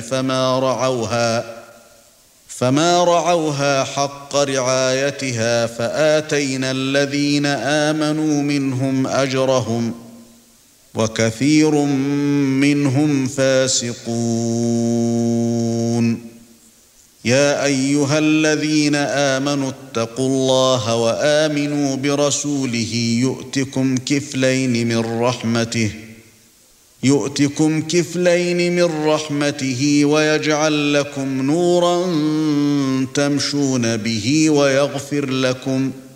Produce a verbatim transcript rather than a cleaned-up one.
فما رعوها فما رعوها حق رعايتها فآتينا الذين آمنوا منهم أجرهم وكثير منهم فاسقون. يا أيها الذين آمنوا اتقوا الله وآمنوا برسوله يؤتكم كفلين من رحمته يؤتكم كفلين من رحمته ويجعل لكم نورا تمشون به ويغفر لكم